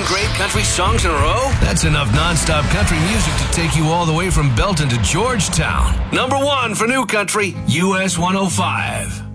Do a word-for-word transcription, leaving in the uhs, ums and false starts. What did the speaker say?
great country songs in a row? That's enough nonstop country music to take you all the way from Belton to Georgetown. Number one for new country, U S one oh five.